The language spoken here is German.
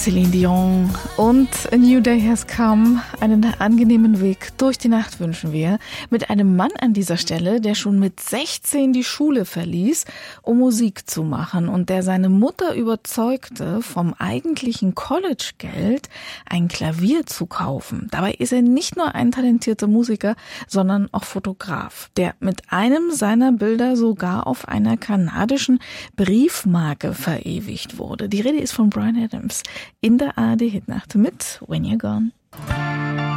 Celine Dion und A New Day Has Come. Einen angenehmen Weg durch die Nacht wünschen wir. Mit einem Mann an dieser Stelle, der schon mit 16 die Schule verließ, um Musik zu machen und der seine Mutter überzeugte, vom eigentlichen Collegegeld ein Klavier zu kaufen. Dabei ist er nicht nur ein talentierter Musiker, sondern auch Fotograf, der mit einem seiner Bilder sogar auf einer kanadischen Briefmarke verewigt wurde. Die Rede ist von Bryan Adams in der ARD Hitnacht mit When You're Gone.